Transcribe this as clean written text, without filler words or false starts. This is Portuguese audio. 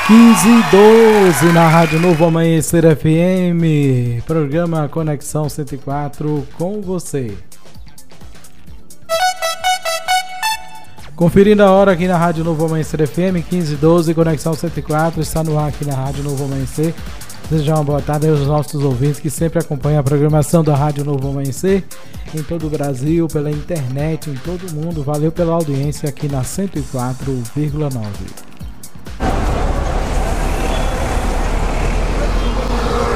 15h12 na Rádio Novo Amanhecer FM, programa Conexão 104 com você. Conferindo a hora aqui na Rádio Novo Amanhecer FM, 15h12, Conexão 104, está no ar aqui na Rádio Novo Amanhecer. Desejar uma boa tarde aos nossos ouvintes que sempre acompanham a programação da Rádio Novo Amanhecer em todo o Brasil, pela internet, em todo o mundo. Valeu pela audiência aqui na 104,9.